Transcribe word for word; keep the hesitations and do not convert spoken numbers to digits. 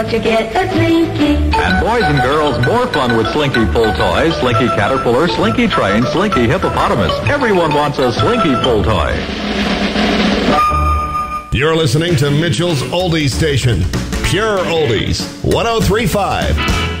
You get a Slinky. And boys and girls, more fun with Slinky pull toys. Slinky Caterpillar, Slinky Train, Slinky Hippopotamus. Everyone wants a Slinky pull toy. You're listening to Mitchell's Oldies Station. Pure Oldies. one oh three point five.